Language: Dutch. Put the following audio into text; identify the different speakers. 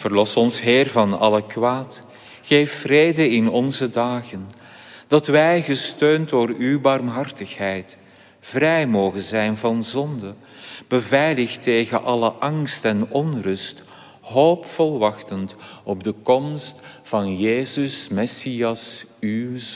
Speaker 1: Verlos ons, Heer, van alle kwaad. Geef vrede in onze dagen, dat wij, gesteund door uw barmhartigheid, vrij mogen zijn van zonde, beveiligd tegen alle angst en onrust, hoopvol wachtend op de komst van Jezus, Messias, uw Zoon.